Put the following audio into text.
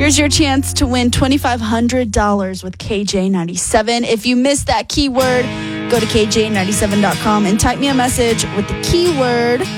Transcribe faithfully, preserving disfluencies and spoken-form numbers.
Here's your chance to win twenty-five hundred dollars with K J ninety-seven. If you missed that keyword, go to K J ninety-seven dot com and type me a message with the keyword